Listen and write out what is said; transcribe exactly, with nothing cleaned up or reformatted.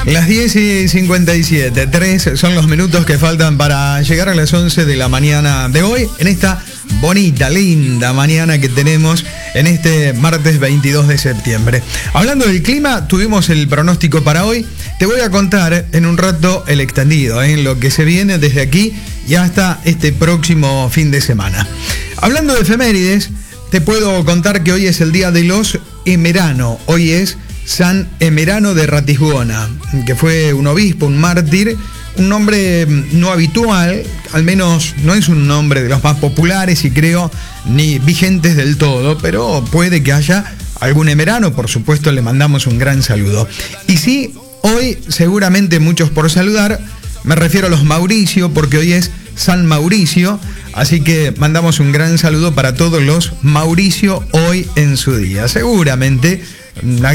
Las diez y cincuenta y siete, tres son los minutos que faltan para llegar a las once de la mañana de hoy, en esta bonita, linda mañana que tenemos en este martes veintidós de septiembre. Hablando del clima, tuvimos el pronóstico para hoy. Te voy a contar en un rato el extendido, ¿eh? lo que se viene desde aquí y hasta este próximo fin de semana. Hablando de efemérides, te puedo contar que hoy es el día de los Emerano. Hoy es San Emerano de Ratisbona, que fue un obispo, un mártir, un nombre no habitual, al menos no es un nombre de los más populares y creo ni vigentes del todo, pero puede que haya algún emerano, por supuesto le mandamos un gran saludo. Y sí, hoy seguramente muchos por saludar, me refiero a los Mauricio, porque hoy es San Mauricio, así que mandamos un gran saludo para todos los Mauricio hoy en su día. Seguramente